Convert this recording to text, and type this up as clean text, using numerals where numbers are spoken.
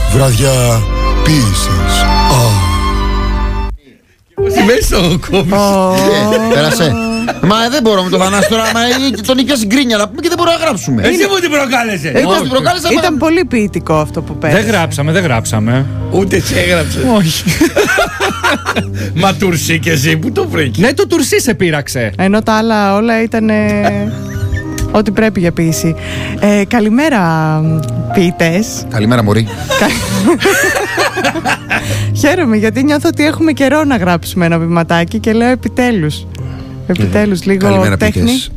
βραδιά ποίησης. Μέσα ο κόμπης. Πέρασε. Μα δεν μπορώ με το Θανάση τώρα. Μα τον νοικιάσει γκρίνια να πούμε και δεν μπορούμε να γράψουμε. Εσύ μου την προκάλεσε. Ήταν πολύ ποιητικό αυτό που πέρασε. Δεν γράψαμε. Ούτε εσύ έγραψε. Όχι. Μα τουρσί και εσύ που το βρήκε. Ναι, το τουρσί σε πείραξε. Ενώ τα άλλα όλα ήταν ό,τι πρέπει για ποίηση. Καλημέρα ποιητές. Καλημέρα μωρή. Χαίρομαι γιατί νιώθω ότι έχουμε καιρό να γράψουμε ένα βηματάκι και λέω επιτέλους. Επιτέλους λίγο Καλημέρα τέχνη. ποιητές.